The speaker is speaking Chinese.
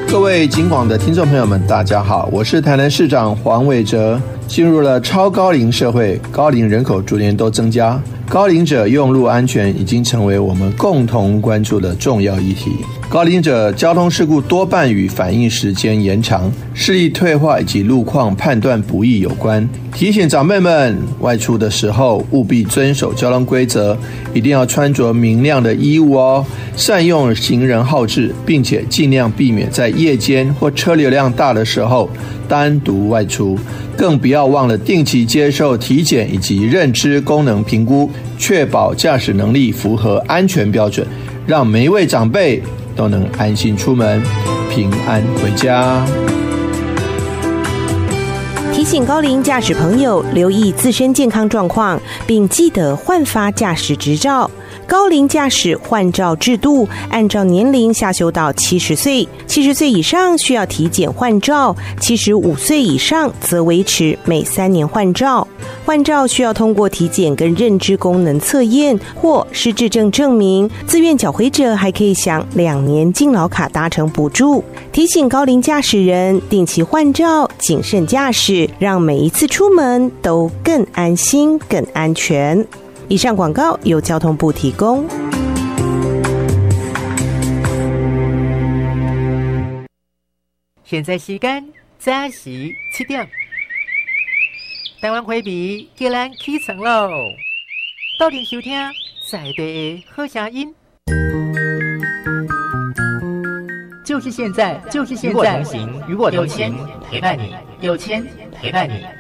各位警广的听众朋友们，大家好，我是台南市长黄伟哲。进入了超高龄社会，高龄人口逐年都增加，高龄者用路安全已经成为我们共同关注的重要议题。高龄者交通事故多半与反应时间延长、视力退化以及路况判断不易有关。提醒长辈们外出的时候务必遵守交通规则，一定要穿着明亮的衣物哦，善用行人号志，并且尽量避免在夜间或车流量大的时候单独外出，更不要忘了定期接受体检以及认知功能评估，确保驾驶能力符合安全标准，让每一位长辈都能安心出门，平安回家。 提醒高龄驾驶朋友留意自身健康状况，并记得换发驾驶执照。高龄驾驶换照制度按照年龄下修到70岁，70岁以上需要体检换照，75岁以上则维持每3年换照。换照需要通过体检跟认知功能测验或失智症证明，自愿缴回者还可以享2年敬老卡搭乘补助。提醒高龄驾驶人定期换照，谨慎驾驶，让每一次出门都更安心更安全。以上广告由交通部提供。 现在时间早时7点，台湾花美叫咱起床喽！到店收听在地的好声音，就是现在，就是现在，与我同行，陪伴你，有钱陪伴你。